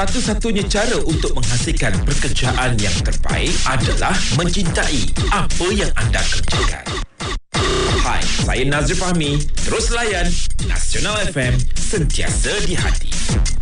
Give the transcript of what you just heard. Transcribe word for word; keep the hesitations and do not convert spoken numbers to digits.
satu-satunya cara untuk menghasilkan pekerjaan yang terbaik adalah mencintai apa yang anda kerjakan. Hai, saya Nazri Fahmi. Terus layan Nasional F M, sentiasa di hati.